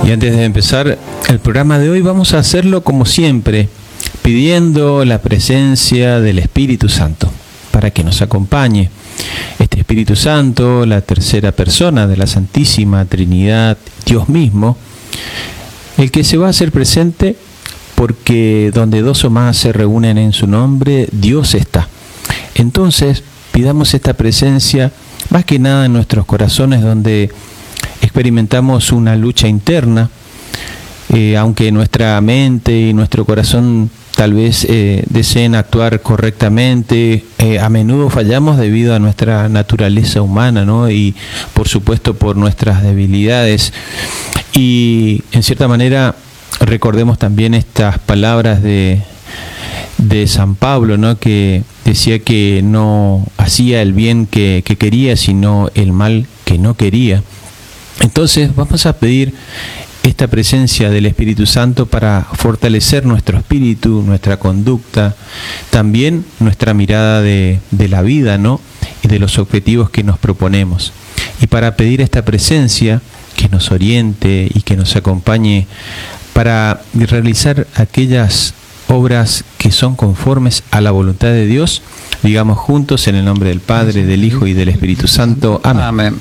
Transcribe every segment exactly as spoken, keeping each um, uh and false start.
Y antes de empezar el programa de hoy, vamos a hacerlo como siempre, pidiendo la presencia del Espíritu Santo para que nos acompañe. Este Espíritu Santo, la tercera persona de la Santísima Trinidad, Dios mismo, el que se va a hacer presente porque donde dos o más se reúnen en su nombre, Dios está. Entonces, pidamos esta presencia más que nada en nuestros corazones, donde experimentamos una lucha interna, eh, aunque nuestra mente y nuestro corazón tal vez eh, deseen actuar correctamente, eh, a menudo fallamos debido a nuestra naturaleza humana, ¿no? Y por supuesto por nuestras debilidades. Y en cierta manera recordemos también estas palabras de, de San Pablo, ¿no? Que decía que no hacía el bien que, que quería, sino el mal que no quería. Entonces vamos a pedir esta presencia del Espíritu Santo para fortalecer nuestro espíritu, nuestra conducta, también nuestra mirada de, de la vida, ¿no? Y de los objetivos que nos proponemos. Y para pedir esta presencia que nos oriente y que nos acompañe para realizar aquellas obras que son conformes a la voluntad de Dios, digamos juntos en el nombre del Padre, del Hijo y del Espíritu Santo. Amén. Amén.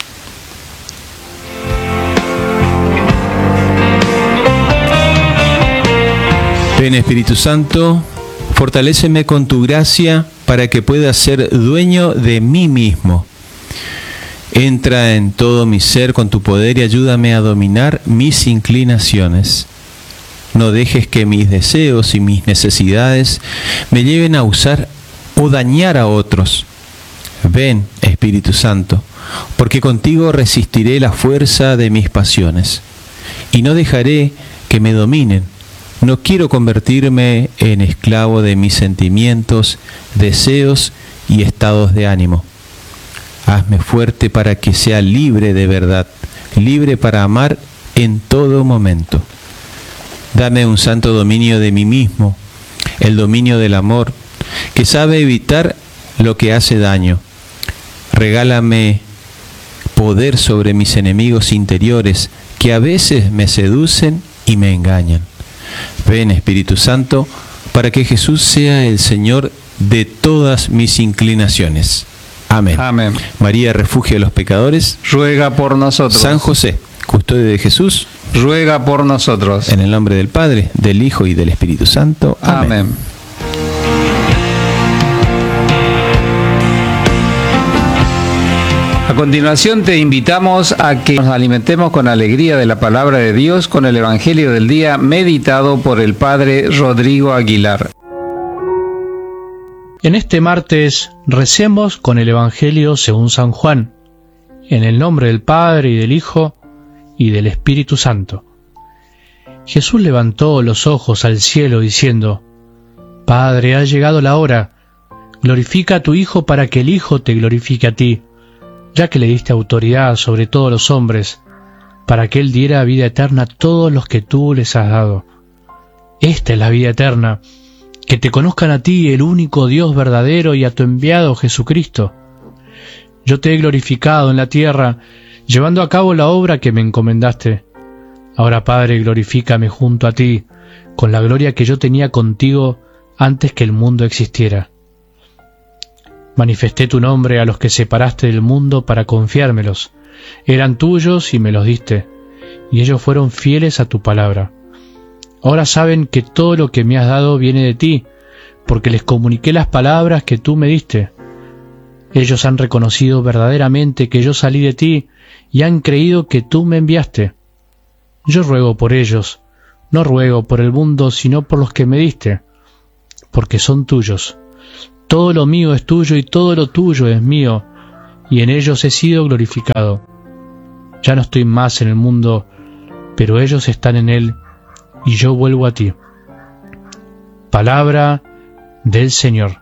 Ven, Espíritu Santo, fortaléceme con tu gracia para que pueda ser dueño de mí mismo. Entra en todo mi ser con tu poder y ayúdame a dominar mis inclinaciones. No dejes que mis deseos y mis necesidades me lleven a usar o dañar a otros. Ven, Espíritu Santo, porque contigo resistiré la fuerza de mis pasiones y no dejaré que me dominen. No quiero convertirme en esclavo de mis sentimientos, deseos y estados de ánimo. Hazme fuerte para que sea libre de verdad, libre para amar en todo momento. Dame un santo dominio de mí mismo, el dominio del amor, que sabe evitar lo que hace daño. Regálame poder sobre mis enemigos interiores, que a veces me seducen y me engañan. Ven, Espíritu Santo, para que Jesús sea el Señor de todas mis inclinaciones. Amén. Amén. María, refugio de los pecadores, ruega por nosotros. San José, custodio de Jesús, ruega por nosotros. En el nombre del Padre, del Hijo y del Espíritu Santo. Amén. Amén. A continuación te invitamos a que nos alimentemos con alegría de la palabra de Dios con el Evangelio del día meditado por el Padre Rodrigo Aguilar. En este martes recemos con el Evangelio según San Juan, en el nombre del Padre y del Hijo y del Espíritu Santo. Jesús levantó los ojos al cielo diciendo: Padre, ha llegado la hora, glorifica a tu Hijo para que el Hijo te glorifique a ti, ya que le diste autoridad sobre todos los hombres, para que Él diera vida eterna a todos los que tú les has dado. Esta es la vida eterna, que te conozcan a ti, el único Dios verdadero, y a tu enviado Jesucristo. Yo te he glorificado en la tierra, llevando a cabo la obra que me encomendaste. Ahora, Padre, glorifícame junto a ti, con la gloria que yo tenía contigo antes que el mundo existiera. Manifesté tu nombre a los que separaste del mundo para confiármelos. Eran tuyos y me los diste, y ellos fueron fieles a tu palabra. Ahora saben que todo lo que me has dado viene de ti, porque les comuniqué las palabras que tú me diste. Ellos han reconocido verdaderamente que yo salí de ti y han creído que tú me enviaste. Yo ruego por ellos, no ruego por el mundo, sino por los que me diste, porque son tuyos. Todo lo mío es tuyo y todo lo tuyo es mío, y en ellos he sido glorificado. Ya no estoy más en el mundo, pero ellos están en él, y yo vuelvo a ti. Palabra del Señor.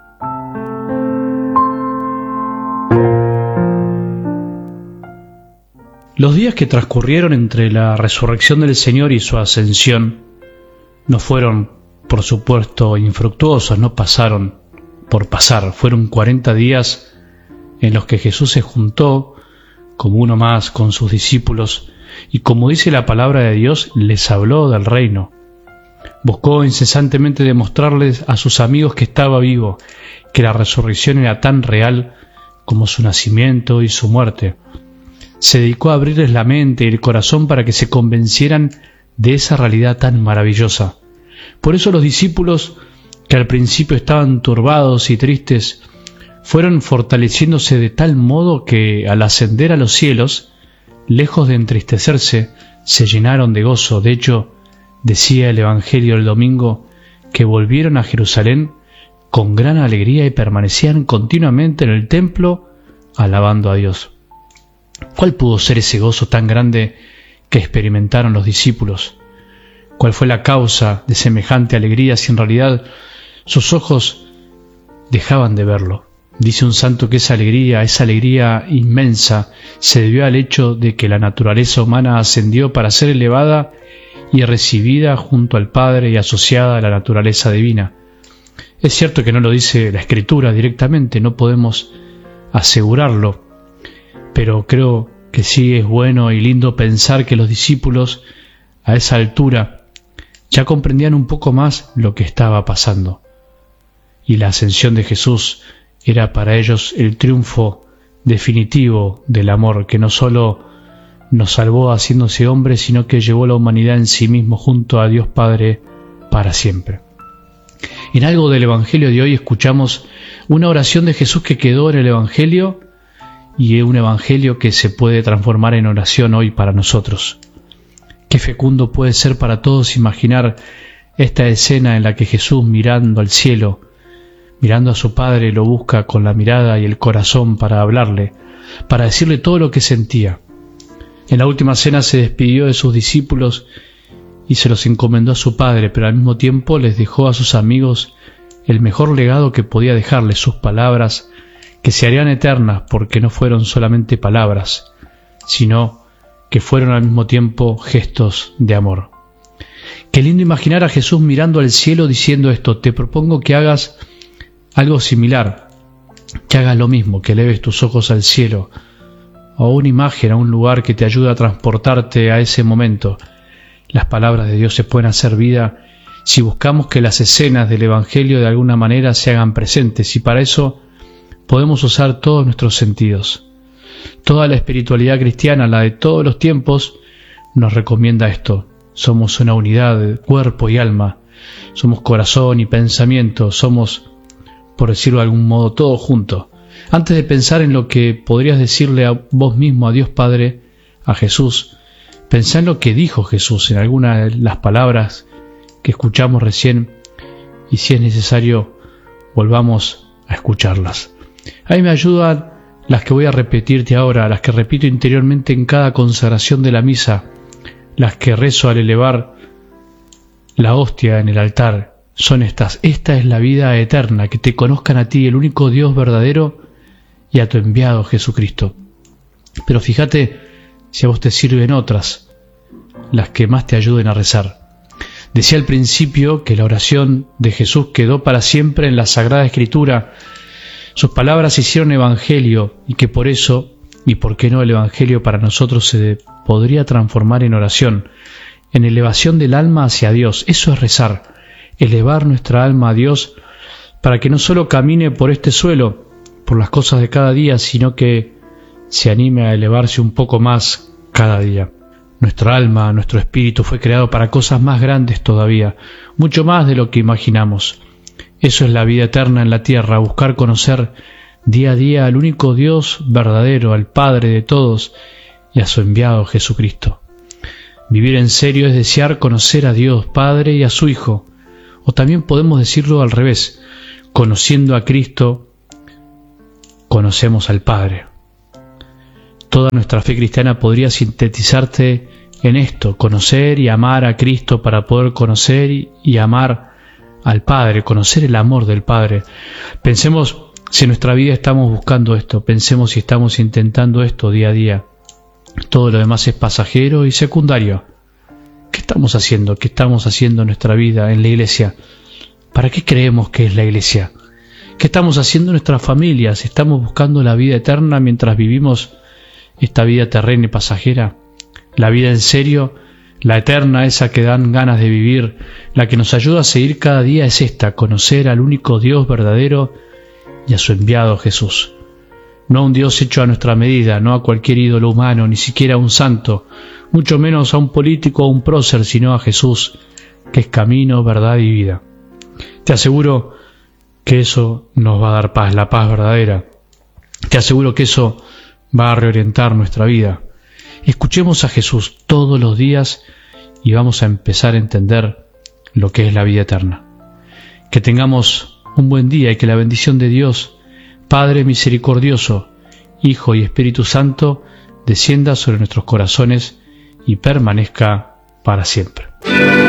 Los días que transcurrieron entre la resurrección del Señor y su ascensión no fueron, por supuesto, infructuosos, no pasaron por pasar. Fueron cuarenta días en los que Jesús se juntó como uno más con sus discípulos y como dice la palabra de Dios, les habló del reino. Buscó incesantemente demostrarles a sus amigos que estaba vivo, que la resurrección era tan real como su nacimiento y su muerte. Se dedicó a abrirles la mente y el corazón para que se convencieran de esa realidad tan maravillosa. Por eso los discípulos, que al principio estaban turbados y tristes, fueron fortaleciéndose de tal modo que, al ascender a los cielos, lejos de entristecerse, se llenaron de gozo. De hecho, decía el Evangelio del domingo, que volvieron a Jerusalén con gran alegría y permanecían continuamente en el templo alabando a Dios. ¿Cuál pudo ser ese gozo tan grande que experimentaron los discípulos? ¿Cuál fue la causa de semejante alegría si en realidad sus ojos dejaban de verlo? Dice un santo que esa alegría, esa alegría inmensa, se debió al hecho de que la naturaleza humana ascendió para ser elevada y recibida junto al Padre y asociada a la naturaleza divina. Es cierto que no lo dice la Escritura directamente, no podemos asegurarlo, pero creo que sí es bueno y lindo pensar que los discípulos a esa altura ya comprendían un poco más lo que estaba pasando. Y la ascensión de Jesús era para ellos el triunfo definitivo del amor, que no solo nos salvó haciéndose hombre, sino que llevó la humanidad en sí mismo junto a Dios Padre para siempre. En algo del Evangelio de hoy escuchamos una oración de Jesús que quedó en el Evangelio y es un Evangelio que se puede transformar en oración hoy para nosotros. Qué fecundo puede ser para todos imaginar esta escena en la que Jesús, mirando al cielo, mirando a su Padre, lo busca con la mirada y el corazón para hablarle, para decirle todo lo que sentía. En la última cena se despidió de sus discípulos y se los encomendó a su Padre, pero al mismo tiempo les dejó a sus amigos el mejor legado que podía dejarles, sus palabras, que se harían eternas porque no fueron solamente palabras, sino que fueron al mismo tiempo gestos de amor. Qué lindo imaginar a Jesús mirando al cielo diciendo esto: te propongo que hagas algo similar, que hagas lo mismo, que eleves tus ojos al cielo, o una imagen, a un lugar que te ayude a transportarte a ese momento. Las palabras de Dios se pueden hacer vida si buscamos que las escenas del Evangelio de alguna manera se hagan presentes, y para eso podemos usar todos nuestros sentidos. Toda la espiritualidad cristiana, la de todos los tiempos, nos recomienda esto. Somos una unidad de cuerpo y alma, somos corazón y pensamiento, somos, por decirlo de algún modo, todo junto. Antes de pensar en lo que podrías decirle a vos mismo, a Dios Padre, a Jesús, pensá en lo que dijo Jesús, en alguna de las palabras que escuchamos recién, y si es necesario, volvamos a escucharlas. A mí me ayudan las que voy a repetirte ahora, las que repito interiormente en cada consagración de la misa, las que rezo al elevar la hostia en el altar. Son estas: esta es la vida eterna, que te conozcan a ti, el único Dios verdadero, y a tu enviado Jesucristo. Pero fíjate si a vos te sirven otras, las que más te ayuden a rezar. Decía al principio que la oración de Jesús quedó para siempre en la Sagrada Escritura. Sus palabras se hicieron evangelio, y que por eso, y por qué no, el evangelio para nosotros se podría transformar en oración, en elevación del alma hacia Dios. Eso es rezar, elevar nuestra alma a Dios para que no solo camine por este suelo, por las cosas de cada día, sino que se anime a elevarse un poco más cada día. Nuestra alma, nuestro espíritu fue creado para cosas más grandes todavía, mucho más de lo que imaginamos. Eso es la vida eterna en la tierra, buscar conocer día a día al único Dios verdadero, al Padre de todos y a su enviado Jesucristo. Vivir en serio es desear conocer a Dios Padre y a su Hijo, o también podemos decirlo al revés: conociendo a Cristo, conocemos al Padre. Toda nuestra fe cristiana podría sintetizarse en esto: conocer y amar a Cristo para poder conocer y amar al Padre, conocer el amor del Padre. Pensemos si en nuestra vida estamos buscando esto, pensemos si estamos intentando esto día a día. Todo lo demás es pasajero y secundario. ¿Qué estamos haciendo? ¿Qué estamos haciendo en nuestra vida, en la iglesia? ¿Para qué creemos que es la iglesia? ¿Qué estamos haciendo en nuestras familias? ¿Estamos buscando la vida eterna mientras vivimos esta vida terrena y pasajera? La vida en serio, la eterna, esa que dan ganas de vivir, la que nos ayuda a seguir cada día es esta: conocer al único Dios verdadero y a su enviado Jesús. No a un Dios hecho a nuestra medida, no a cualquier ídolo humano, ni siquiera a un santo, mucho menos a un político o un prócer, sino a Jesús, que es camino, verdad y vida. Te aseguro que eso nos va a dar paz, la paz verdadera. Te aseguro que eso va a reorientar nuestra vida. Escuchemos a Jesús todos los días y vamos a empezar a entender lo que es la vida eterna. Que tengamos un buen día y que la bendición de Dios, Padre misericordioso, Hijo y Espíritu Santo, descienda sobre nuestros corazones y permanezca para siempre.